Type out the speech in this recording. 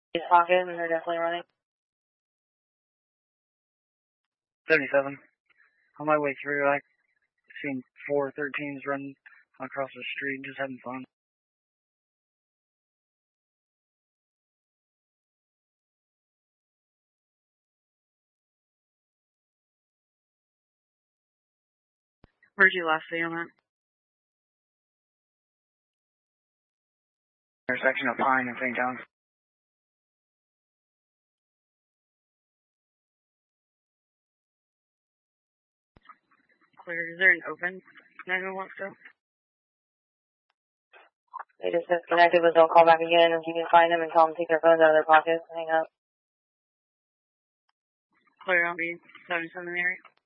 His pocket, and they're definitely running. 77. On my way through, I seen 4 13s running across the street, just having fun. Where'd you last see him at? Intersection of Pine and St. John's. Clear. Is there an open 911 still? They just disconnected, but they'll call back again if you can find them and tell them to take their phones out of their pockets and hang up. Clear, I'll be 77 in the area.